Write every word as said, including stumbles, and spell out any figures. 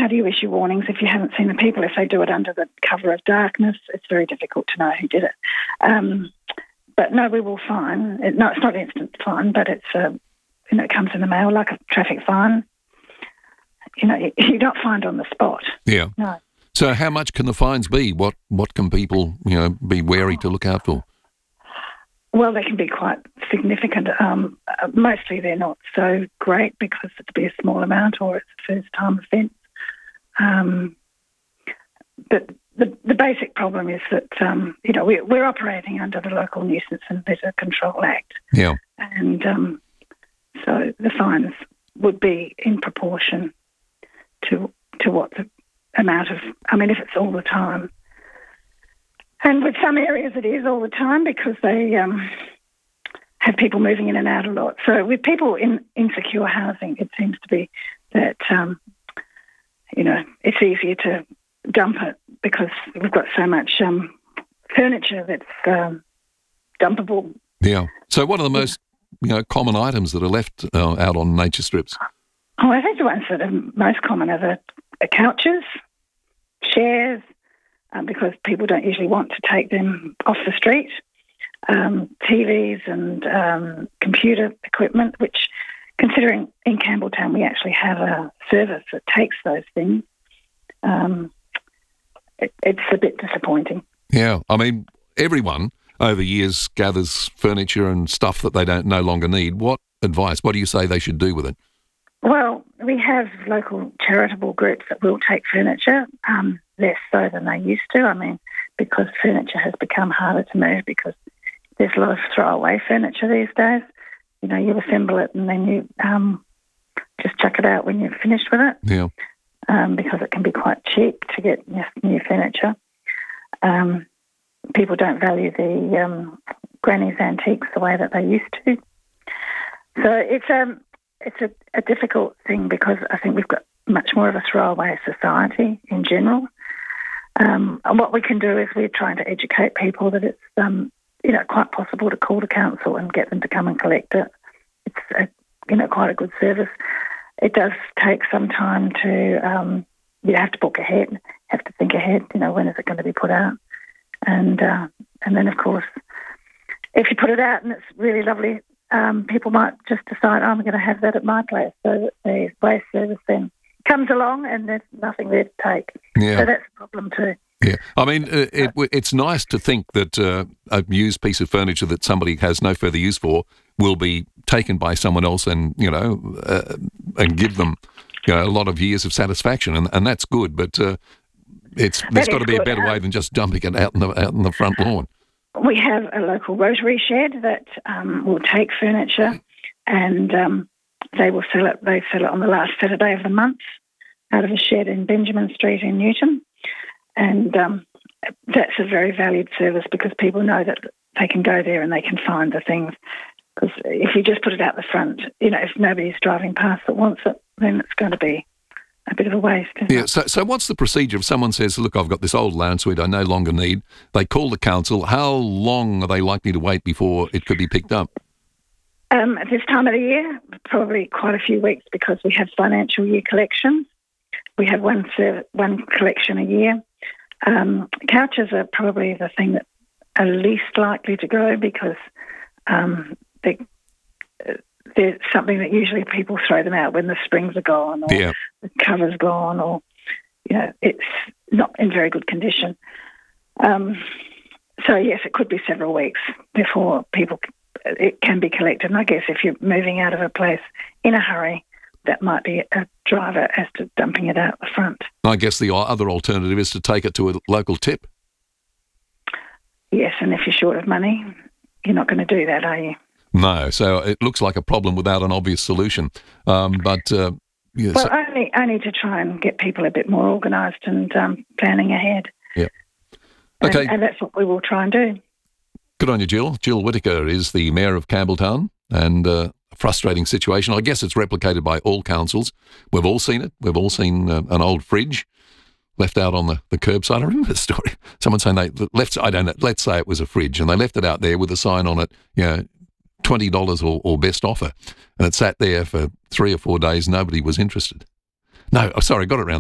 how do you issue warnings if you haven't seen the people? If they do it under the cover of darkness, it's very difficult to know who did it. Um, but no, we will fine. It, no, it's not instant fine, but it's a, you know, it comes in the mail like a traffic fine. You know, you're not fined on the spot. Yeah. No. So how much can the fines be? What what can people, you know, be wary to look out for? Well, they can be quite significant. Um, uh, mostly they're not so great because it'd be a small amount or it's a first-time offence. Um, but the, the basic problem is that, um, you know, we're, we're operating under the Local Nuisance and Litter Control Act. Yeah. And um, so the fines would be in proportion to to what the amount of, I mean, if it's all the time. And with some areas it is all the time because they um, have people moving in and out a lot. So with people in insecure housing, it seems to be that, um, you know, it's easier to dump it because we've got so much um, furniture that's um, dumpable. Yeah. So what are the most, you know, common items that are left uh, out on nature strips? Oh, I think the ones that are most common are the, the couches, chairs, um, because people don't usually want to take them off the street, um, T Vs and um, computer equipment, which, considering in Campbelltown we actually have a service that takes those things, um, it, it's a bit disappointing. Yeah, I mean, everyone over years gathers furniture and stuff that they don't no longer need. What advice, what do you say they should do with it? Well, we have local charitable groups that will take furniture, um, less so than they used to. I mean, because furniture has become harder to move because there's a lot of throwaway furniture these days. You know, you assemble it and then you um, just chuck it out when you're finished with it. Yeah. Um, because it can be quite cheap to get new furniture. Um, people don't value the um, granny's antiques the way that they used to. So it's um it's a, a difficult thing because I think we've got much more of a throwaway society in general. Um, and what we can do is we're trying to educate people that it's um, you know quite possible to call the council and get them to come and collect it. It's a, you know quite a good service. It does take some time to um, you have to book ahead, have to think ahead. You know when is it going to be put out, and uh, and then of course if you put it out and it's really lovely. Um, people might just decide, oh, I'm going to have that at my place. So that the waste service then comes along and there's nothing there to take. Yeah. So that's a problem too. Yeah. I mean, uh, it, it's nice to think that uh, a used piece of furniture that somebody has no further use for will be taken by someone else and, you know, uh, and give them, you know, a lot of years of satisfaction. And, and that's good. But uh, it's there's got to be good. a better way than just dumping it out in the, out in the front lawn. We have a local Rotary shed that um, will take furniture and um, they will sell it. They sell it on the last Saturday of the month out of a shed in Benjamin Street in Newton. And um, that's a very valued service because people know that they can go there and they can find the things. Because if you just put it out the front, you know, if nobody's driving past that wants it, then it's going to be a bit of a waste. Yeah. So, so what's the procedure if someone says, "Look, I've got this old lounge suite I no longer need"? They call the council. How long are they likely to wait before it could be picked up? Um, at this time of the year, probably quite a few weeks because we have financial year collections. We have one serv- one collection a year. Um, couches are probably the thing that are least likely to go because um, they. They're something that usually people throw them out when the springs are gone or yeah. the cover's gone or, you know, it's not in very good condition. Um, so, yes, it could be several weeks before people it can be collected. And I guess if you're moving out of a place in a hurry, that might be a driver as to dumping it out the front. I guess the other alternative is to take it to a local tip. Yes, and if you're short of money, you're not going to do that, are you? No, so it looks like a problem without an obvious solution. Um, but uh, yeah, well, so, only only to try and get people a bit more organised and um, planning ahead. Yeah. Okay. And, and that's what we will try and do. Good on you, Jill. Jill Whittaker is the Mayor of Campbelltown, and uh, a frustrating situation. I guess it's replicated by all councils. We've all seen it. We've all seen uh, an old fridge left out on the, the curbside. I remember the story. Someone saying they left, I don't know, let's say it was a fridge, and they left it out there with a sign on it, you know, twenty dollars or, or best offer. And it sat there for three or four days. Nobody was interested. No, sorry, got it round.